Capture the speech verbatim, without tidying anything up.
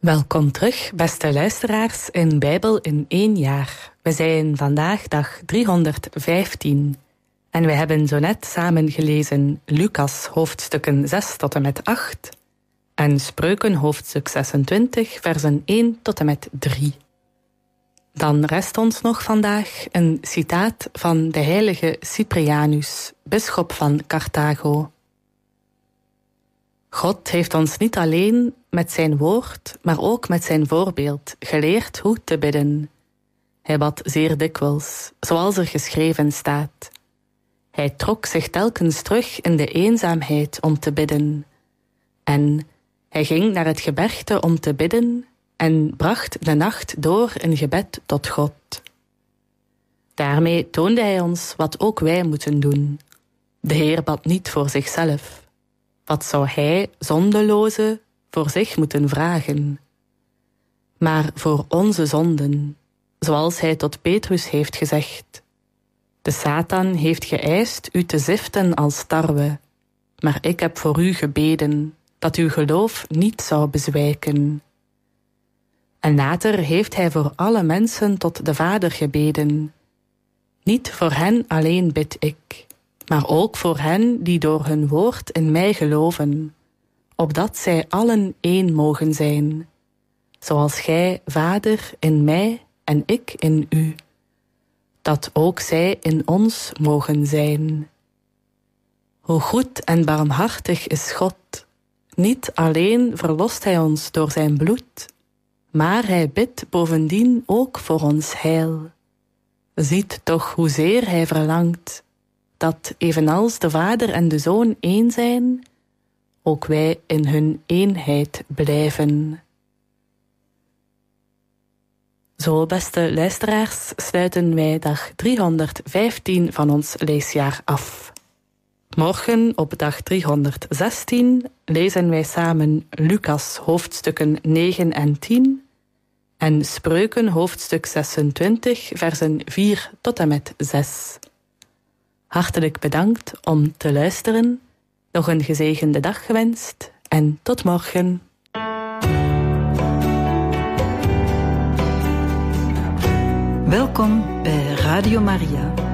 Welkom terug, beste luisteraars, in Bijbel in één jaar. We zijn vandaag dag driehonderdvijftien. En we hebben zo net samen gelezen Lucas hoofdstukken zes tot en met acht... en Spreuken hoofdstuk zesentwintig, versen één tot en met drie. Dan rest ons nog vandaag een citaat van de heilige Cyprianus, bisschop van Carthago. God heeft ons niet alleen met zijn woord, maar ook met zijn voorbeeld geleerd hoe te bidden. Hij bad zeer dikwijls, zoals er geschreven staat. Hij trok zich telkens terug in de eenzaamheid om te bidden. En hij ging naar het gebergte om te bidden en bracht de nacht door in gebed tot God. Daarmee toonde hij ons wat ook wij moeten doen. De Heer bad niet voor zichzelf. Wat zou hij, zondeloze, voor zich moeten vragen? Maar voor onze zonden, zoals hij tot Petrus heeft gezegd. De Satan heeft geëist u te ziften als tarwe, maar ik heb voor u gebeden, dat uw geloof niet zou bezwijken. En later heeft hij voor alle mensen tot de Vader gebeden. Niet voor hen alleen bid ik, maar ook voor hen die door hun woord in mij geloven, opdat zij allen één mogen zijn, zoals gij, Vader, in mij en ik in u, dat ook zij in ons mogen zijn. Hoe goed en barmhartig is God! Niet alleen verlost hij ons door zijn bloed, maar hij bidt bovendien ook voor ons heil. Ziet toch hoezeer hij verlangt, dat evenals de Vader en de Zoon één zijn, ook wij in hun eenheid blijven. Zo, beste luisteraars, sluiten wij dag driehonderdvijftien van ons leesjaar af. Morgen, op dag driehonderdzestien, lezen wij samen Lucas hoofdstukken negen en tien en Spreuken hoofdstuk zesentwintig, versen vier tot en met zes. Hartelijk bedankt om te luisteren. Nog een gezegende dag gewenst en tot morgen. Welkom bij Radio Maria.